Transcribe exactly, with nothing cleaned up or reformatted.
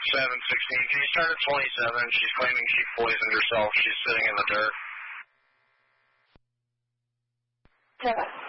seven sixteen. Can you start at twenty-seven? She's claiming she poisoned herself. She's sitting in the dirt. Seven.